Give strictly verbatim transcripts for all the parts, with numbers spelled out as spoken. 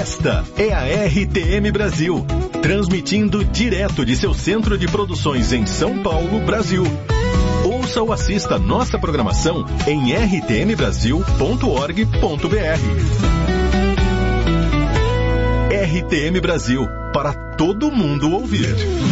Esta é a R T M Brasil, transmitindo direto de seu centro de produções em São Paulo, Brasil. Ouça ou assista nossa programação em r t m brasil ponto org ponto b r. R T M Brasil, para todo mundo ouvir.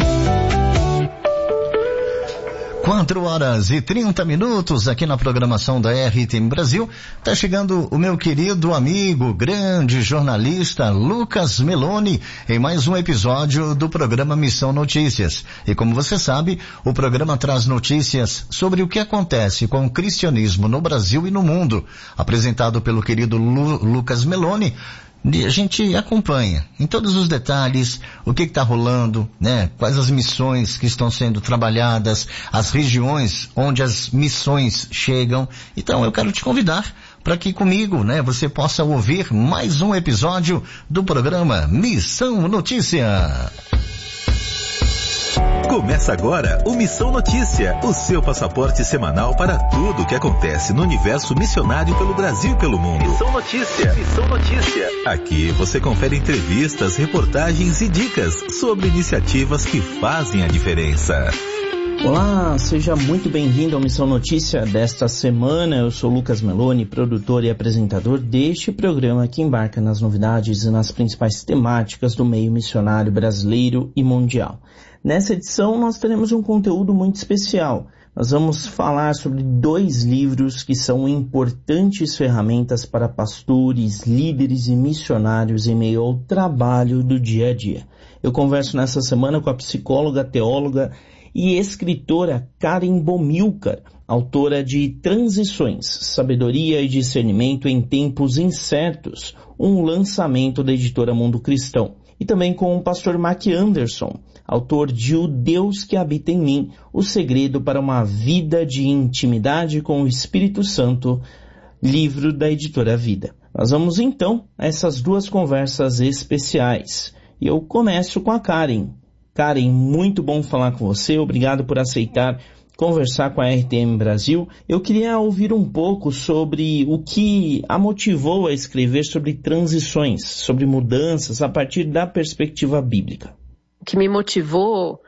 quatro horas e trinta minutos aqui na programação da R T M Brasil. Tá chegando o meu querido amigo, grande jornalista Lucas Meloni em mais um episódio do programa Missão Notícias. E como você sabe, o programa traz notícias sobre o que acontece com o cristianismo no Brasil e no mundo. Apresentado pelo querido Lu, Lucas Meloni, a gente acompanha em todos os detalhes o que está rolando, né? Quais as missões que estão sendo trabalhadas, as regiões onde as missões chegam. Então eu quero te convidar para que comigo, né, você possa ouvir mais um episódio do programa Missão Notícia. Começa agora o Missão Notícia, o seu passaporte semanal para tudo o que acontece no universo missionário pelo Brasil e pelo mundo. Missão Notícia, Missão Notícia. Aqui você confere entrevistas, reportagens e dicas sobre iniciativas que fazem a diferença. Olá, seja muito bem-vindo ao Missão Notícia desta semana. Eu sou Lucas Meloni, produtor e apresentador deste programa que embarca nas novidades e nas principais temáticas do meio missionário brasileiro e mundial. Nessa edição nós teremos um conteúdo muito especial. Nós vamos falar sobre dois livros que são importantes ferramentas para pastores, líderes e missionários em meio ao trabalho do dia a dia. Eu converso nessa semana com a psicóloga, teóloga e escritora Karen Bomilcar, autora de Transições, Sabedoria e Discernimento em Tempos Incertos, um lançamento da editora Mundo Cristão. E também com o pastor Mark Anderson, autor de O Deus que Habita em Mim, o segredo para uma vida de intimidade com o Espírito Santo, livro da editora Vida. Nós vamos então a essas duas conversas especiais. E eu começo com a Karen. Karen, muito bom falar com você, obrigado por aceitar conversar com a R T M Brasil. Eu queria ouvir um pouco sobre o que a motivou a escrever sobre transições, sobre mudanças, a partir da perspectiva bíblica. O que me motivou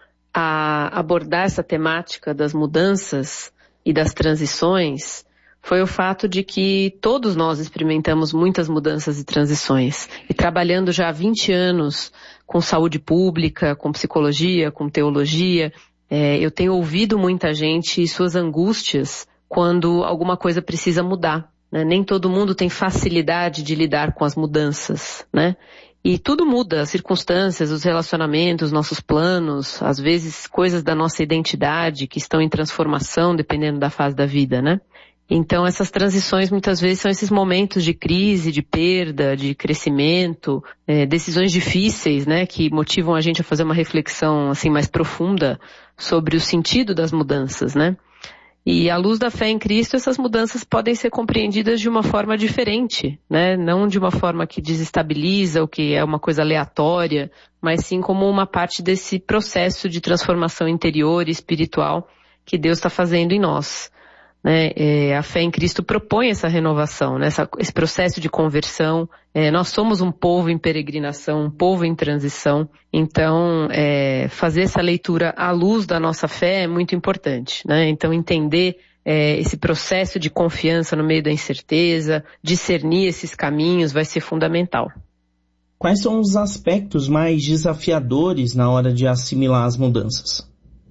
a abordar essa temática das mudanças e das transições foi o fato de que todos nós experimentamos muitas mudanças e transições. E trabalhando já há vinte anos com saúde pública, com psicologia, com teologia, é, eu tenho ouvido muita gente e suas angústias quando alguma coisa precisa mudar, né? Nem todo mundo tem facilidade de lidar com as mudanças, né? E tudo muda, as circunstâncias, os relacionamentos, nossos planos, às vezes coisas da nossa identidade que estão em transformação dependendo da fase da vida, né? Então essas transições muitas vezes são esses momentos de crise, de perda, de crescimento, é, decisões difíceis, né, que motivam a gente a fazer uma reflexão assim mais profunda sobre o sentido das mudanças, né? E à luz da fé em Cristo, essas mudanças podem ser compreendidas de uma forma diferente, né? Não de uma forma que desestabiliza ou que é uma coisa aleatória, mas sim como uma parte desse processo de transformação interior e espiritual que Deus está fazendo em nós. Né, é, a fé em Cristo propõe essa renovação, né, essa, esse processo de conversão. É, nós somos um povo em peregrinação, um povo em transição, então é, fazer essa leitura à luz da nossa fé é muito importante, né? Então entender é, esse processo de confiança no meio da incerteza, discernir esses caminhos vai ser fundamental. Quais são os aspectos mais desafiadores na hora de assimilar as mudanças?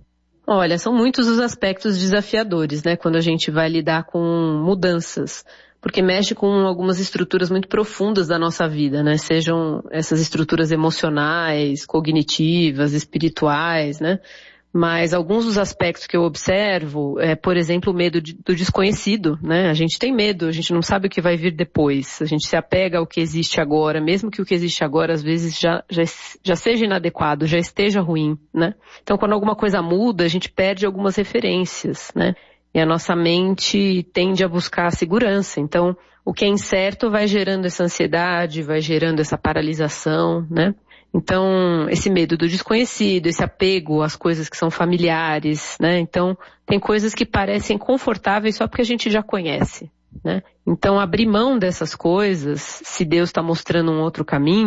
Olha, são muitos os aspectos desafiadores, né, quando a gente vai lidar com mudanças, porque mexe com algumas estruturas muito profundas da nossa vida, né, sejam essas estruturas emocionais, cognitivas, espirituais, né, mas alguns dos aspectos que eu observo é, por exemplo, o medo de, do desconhecido, né, a gente tem medo, a gente não sabe o que vai vir depois, a gente se apega ao que existe agora, mesmo que o que existe agora às vezes já, já, já seja inadequado, já esteja ruim, né. Então quando alguma coisa muda, a gente perde algumas referências, né, e a nossa mente tende a buscar a segurança, então o que é incerto vai gerando essa ansiedade, vai gerando essa paralisação, né. Então, esse medo do desconhecido, esse apego às coisas que são familiares, né? Então, tem coisas que parecem confortáveis só porque a gente já conhece, né? Então, abrir mão dessas coisas, se Deus está mostrando um outro caminho,